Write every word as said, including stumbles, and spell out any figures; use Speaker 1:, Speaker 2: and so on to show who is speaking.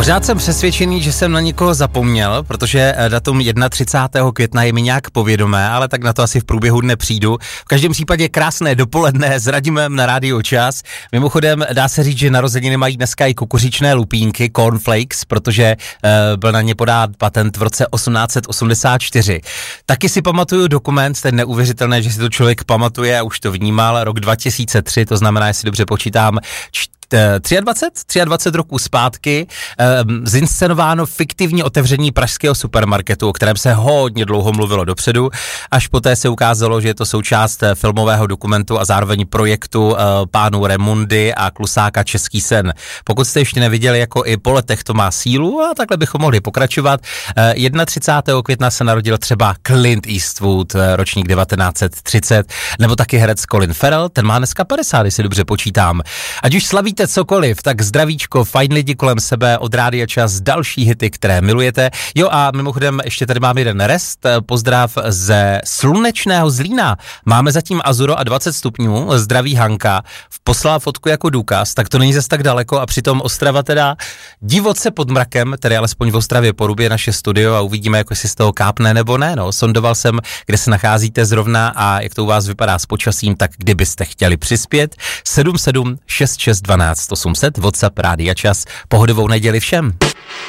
Speaker 1: Pořád jsem přesvědčený, že jsem na někoho zapomněl, protože datum třicátého prvního května je mi nějak povědomé, ale tak na to asi v průběhu dne přijdu. V každém případě krásné dopoledne s Radimem na Rádiu Čas. Mimochodem dá se říct, že narozeniny mají dneska i kukuřičné lupínky, cornflakes, protože uh, byl na ně podán patent v roce osmnáct set osmdesát čtyři. Taky si pamatuju dokument, ten neuvěřitelné, že si to člověk pamatuje a už to vnímal, rok dva tisíce tři, to znamená, jestli dobře počítám, dvacet tři, dvacet tři roků zpátky um, zinscenováno fiktivní otevření pražského supermarketu, o kterém se hodně dlouho mluvilo dopředu, až poté se ukázalo, že je to součást filmového dokumentu a zároveň projektu uh, pánů Remundy a Klusáka Český sen. Pokud jste ještě neviděli, jako i po letech to má sílu a takhle bychom mohli pokračovat. Uh, třicátého prvního května se narodil třeba Clint Eastwood, ročník devatenáct set třicet, nebo taky herec Colin Farrell, ten má dneska padesát, jestli dobře počítám. Ať už slavíte cokoliv, tak zdravíčko, fajn lidi kolem sebe, od Rádia Čas, další hity, které milujete. Jo a mimochodem ještě tady mám jeden rest, pozdrav ze slunečného Zlína. Máme zatím Azuro a dvacet stupňů, zdraví Hanka, poslala fotku jako důkaz, tak to není zas tak daleko a přitom Ostrava teda divoce pod mrakem, tedy alespoň v Ostravě Porubě naše studio a uvidíme, jako si z toho kápne nebo ne. No, sondoval jsem, kde se nacházíte zrovna a jak to u vás vypadá s počasím, tak kdybyste chtěli přispět, sedm sedm šest šest dvanáct osm set, WhatsApp Rádia Čas, pohodovou neděli všem.